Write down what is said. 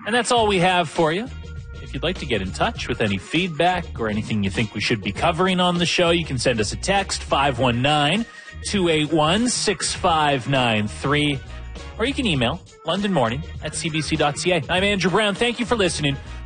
And that's all we have for you. If you'd like to get in touch with any feedback or anything you think we should be covering on the show, you can send us a text, 519-281-6593. Or you can email londonmorning@cbc.ca. I'm Andrew Brown. Thank you for listening.